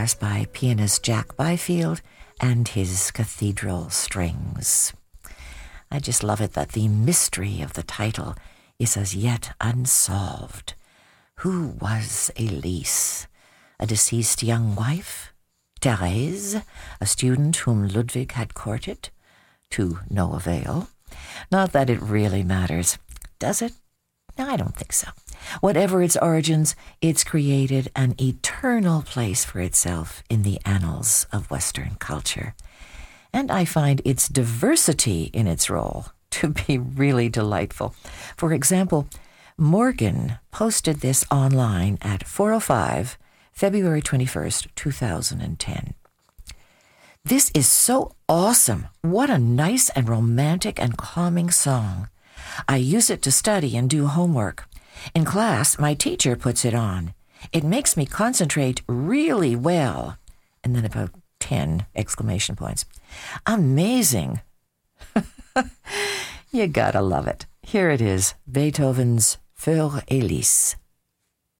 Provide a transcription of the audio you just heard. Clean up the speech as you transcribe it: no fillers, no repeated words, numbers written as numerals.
course, by pianist Jack Byfield and his Cathedral Strings. I just love it that the mystery of the title is as yet unsolved. Who was Elise? A deceased young wife? Therese, a student whom Ludwig had courted? To no avail. Not that it really matters. Does it? No, I don't think so. Whatever its origins, it's created an eternal place for itself in the annals of Western culture. And I find its diversity in its role to be really delightful. For example, Morgan posted this online at 4:05, February 21st, 2010. This is so awesome. What a nice and romantic and calming song. I use it to study and do homework. In class, my teacher puts it on. It makes me concentrate really well. And then about 10 exclamation points. Amazing. You gotta love it. Here it is, Beethoven's Für Elise.